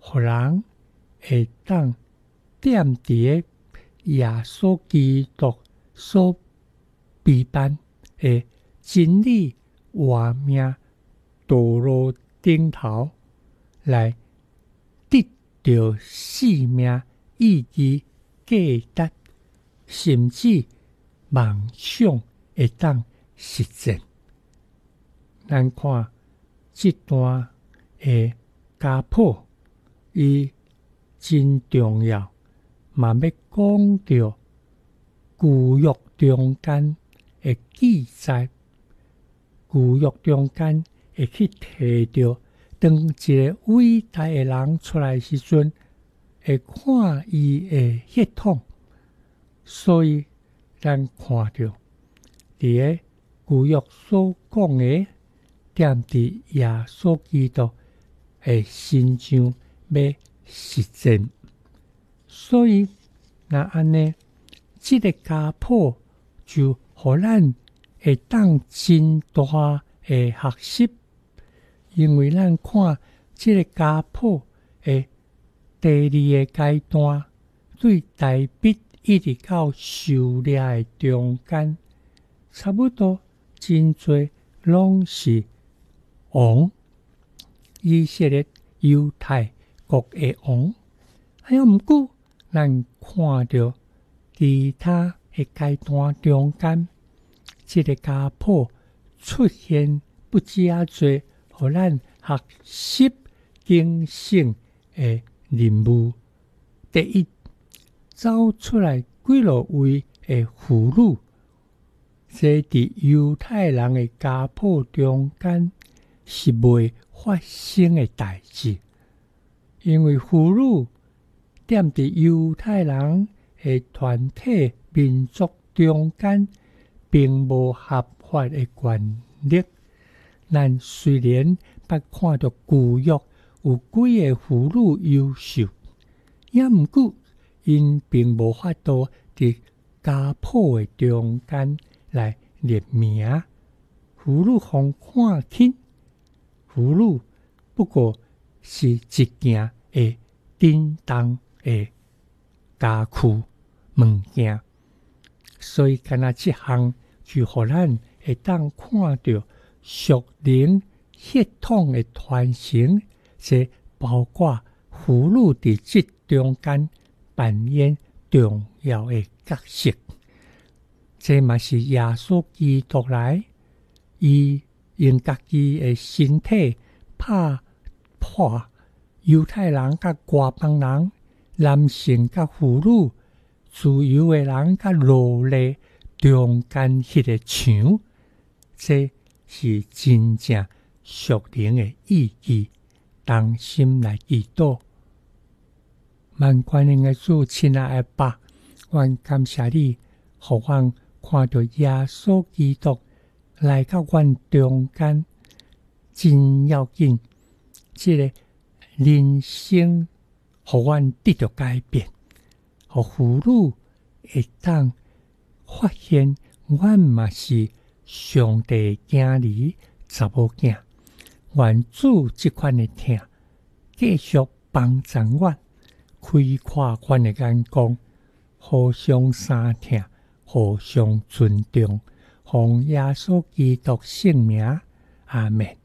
互人会当踮伫耶稣基督所批判的真理活命道路顶头来得到生命意义价值，甚至梦想会当实现。咱看这段的家谱，伊真重要，嘛要讲到旧约中间的记载，旧约中间会去提到当一个伟大的人出来时阵，会看伊的血统，所以咱看到伫个旧约所讲的，踮伫耶稣基督的身上要实践。所以那安尼，这个家谱就互咱会当真大的学习，因为咱看这个家谱的第二个阶段，对大笔一直到狩猎的中间，差不多真侪拢是王，以色列犹太国的王。还有毋过，咱看到其他的阶段中间，这个家谱出现不止啊多，互咱学习警醒的任务。第一，走出来几落位的俘虏，这伫犹太人的家谱中间是未发生的代志，因为俘虏踮伫犹太人的团体民族中间，并无合法的权利。咱虽然捌看到旧约有几个俘虏优秀，也毋过因并无法度伫家谱的中间来列名。俘虏互看轻，俘虏不过是一件的叮当的家具物件，所以干那这项就互咱会当看到属灵血统的传承，这包括俘虏伫这中间扮演重要的角色。这嘛是耶稣基督来，伊用家己的身体拍破犹太人甲外邦人、男性甲妇女、自由的人甲奴隶中间迄个墙，这是真正属灵的意义。当心来祈祷，万关恩的主，亲爱的爸，阮感谢你，互阮看到耶稣基督来到阮中间，真要紧。这个人生，互阮得到改变，互俘虏会当发现，阮嘛是上帝囝儿查某囝。愿主这款的听，继续帮助阮，开阔阮的眼光，互相相听，互相尊重，奉耶稣基督圣名，阿们。